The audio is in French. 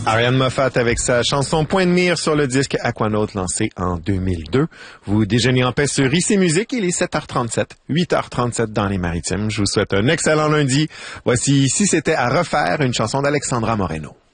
Ariane Moffat avec sa chanson Point de mire sur le disque Aquanaut lancé en 2002. Vous déjeunez en paix sur ICI Musique, il est 7h37, 8h37 dans les Maritimes. Je vous souhaite un excellent lundi. Voici Si c'était à refaire, une chanson d'Alexandra Moreno.